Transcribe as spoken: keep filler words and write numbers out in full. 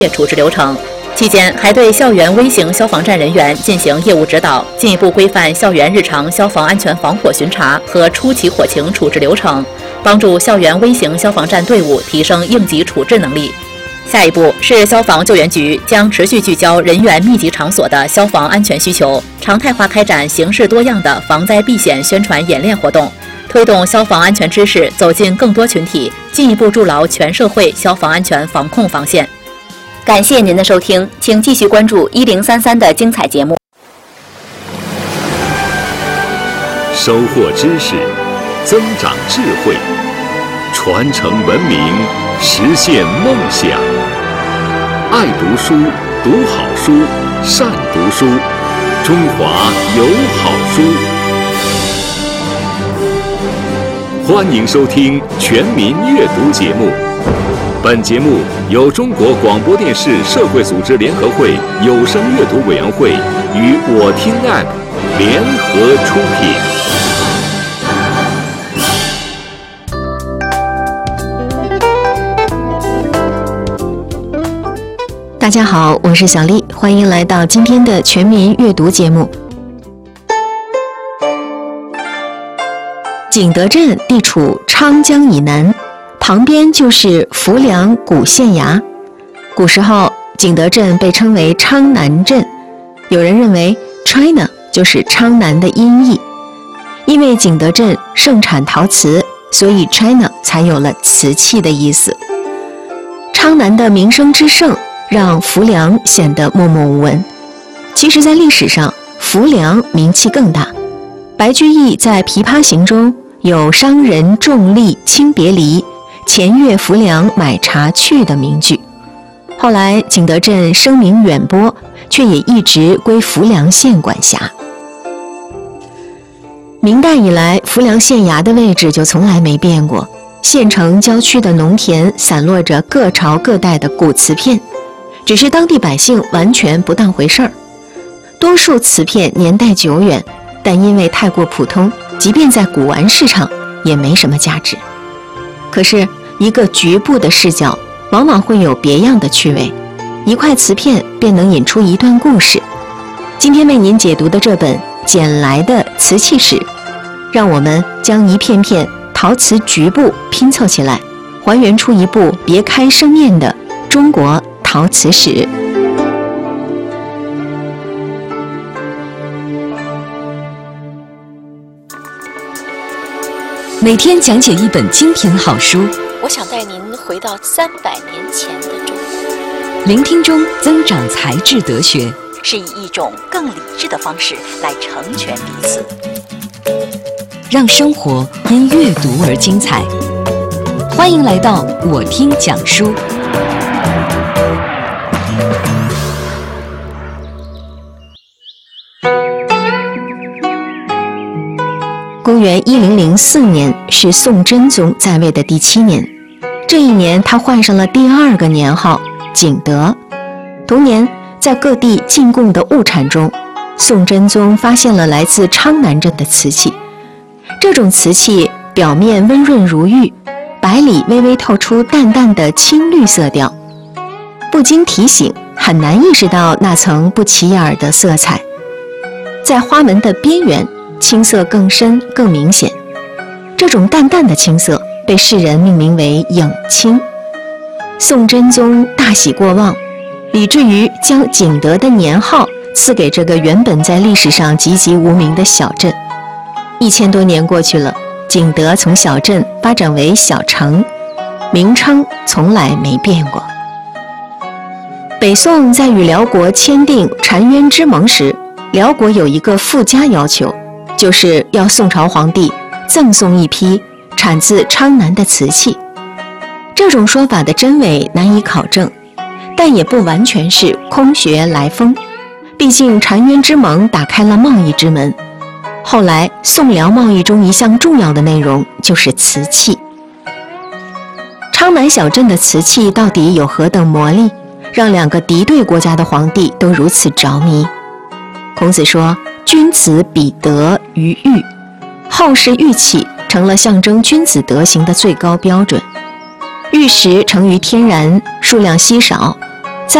处置流程。期间还对校园微型消防站人员进行业务指导，进一步规范校园日常消防安全防火巡查和初期火情处置流程，帮助校园微型消防站队伍提升应急处置能力。下一步是消防救援局将持续聚焦人员密集场所的消防安全需求，常态化开展形式多样的防灾避险宣传演练活动，推动消防安全知识走进更多群体，进一步筑牢全社会消防安全防控防线。感谢您的收听，请继续关注一零三三的精彩节目。 收获知识，增长智慧，传承文明，实现梦想。爱读书，读好书，善读书，中华有好书。欢迎收听全民阅读节目。本节目由中国广播电视社会组织联合会有声阅读委员会与我听 App 联合出品。大家好，我是小丽，欢迎来到今天的全民阅读节目。景德镇地处昌江以南，旁边就是浮梁古县衙。古时候，景德镇被称为昌南镇，有人认为 China 就是昌南的音译。因为景德镇盛产陶瓷，所以 China 才有了瓷器的意思。昌南的名声之盛，让浮梁显得默默无闻。其实在历史上，浮梁名气更大。白居易在《琵琶行》中有商人重利轻别离，前越浮梁买茶去的名句。后来景德镇声名远播，却也一直归浮梁县管辖。明代以来，浮梁县衙的位置就从来没变过，县城郊区的农田散落着各朝各代的古瓷片，只是当地百姓完全不当回事儿。多数瓷片年代久远，但因为太过普通，即便在古玩市场也没什么价值。可是一个局部的视角往往会有别样的趣味，一块瓷片便能引出一段故事。今天为您解读的这本捡来的瓷器史，让我们将一片片陶瓷局部拼凑起来，还原出一部别开生面的中国陶瓷史。 每天讲解一本精品好书， 我想带您回到三百年前的中国。 聆听中增长才智德学， 是以一种更理智的方式来成全彼此， 让生活因阅读而精彩。欢迎来到我听讲书。 公元一零零四年是宋真宗在位的第七年，这一年他换上了第二个年号景德。同年，在各地进贡的物产中，宋真宗发现了来自昌南镇的瓷器。这种瓷器表面温润如玉，白里微微透出淡淡的青绿色调，不经提醒很难意识到那层不起眼的色彩。在花纹的边缘，青色更深更明显，这种淡淡的青色被世人命名为影青。宋真宗大喜过望，以至于将景德的年号赐给这个原本在历史上籍籍无名的小镇。一千多年过去了，景德从小镇发展为小城，名称从来没变过。北宋在与辽国签订澶渊之盟时，辽国有一个附加要求，就是要宋朝皇帝赠送一批产自昌南的瓷器。这种说法的真伪难以考证，但也不完全是空穴来风，毕竟澶渊之盟打开了贸易之门。后来宋辽贸易中一项重要的内容就是瓷器。昌南小镇的瓷器到底有何等魔力，让两个敌对国家的皇帝都如此着迷？孔子说，君子比德于玉，后世玉器成了象征君子德行的最高标准。玉石成于天然，数量稀少，